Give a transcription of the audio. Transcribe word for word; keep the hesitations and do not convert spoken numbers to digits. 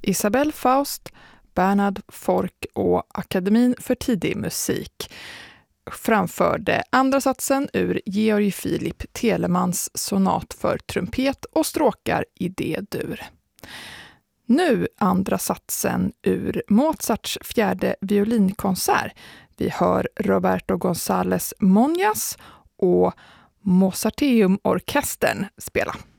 Isabelle Faust, Bernhard Fork och Akademin för tidig musik framförde andra satsen ur Georg Philipp Telemans sonat för trumpet och stråkar i D-dur. Nu andra satsen ur Mozarts fjärde violinkonsert. Vi hör Roberto González Monjas och Mozarteum-orkestern spela.